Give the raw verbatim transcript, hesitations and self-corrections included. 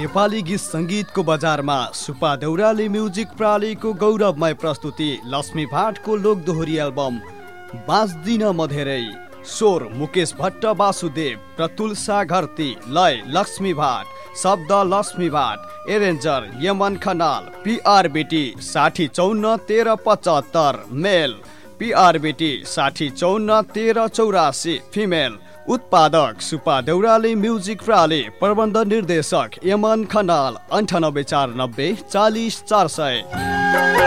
नेपाली गीत सङ्गीतको बजारमा सुपा देउराली म्युजिक प्रणालीको गौरवमय प्रस्तुति लक्ष्मी भाटको लोकदोहोरी एल्बम बाँच्दिन म धेरै। स्वर मुकेश भट्ट वासुदेव, प्रतुल साघर्ती, लय लक्ष्मी भाट, शब्द लक्ष्मी भाट, एरेन्जर यमन खनाल, पिआरबिटी साठी चौन्न तेह्र पचहत्तर मेल, पिआरबिटी साठी चौन्न तेह्र चौरासी फिमेल। उत्पादक सुपा देउराली म्युजिक प्रणाली, प्रबन्ध निर्देशक यमन खनाल, अन्ठानब्बे चार नब्बे चालिस चार सय।